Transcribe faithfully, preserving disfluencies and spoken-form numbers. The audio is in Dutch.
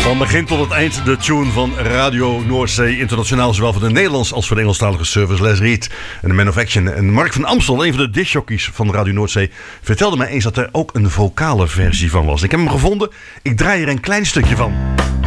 Van begin tot het eind de tune van Radio Noordzee Internationaal. Zowel voor de Nederlands als voor de Engelstalige service. Les Reed en de Man of Action. En Mark van Amstel, een van de discjockeys van Radio Noordzee, vertelde mij eens dat er ook een vocale versie van was. Ik heb hem gevonden. Ik draai er een klein stukje van.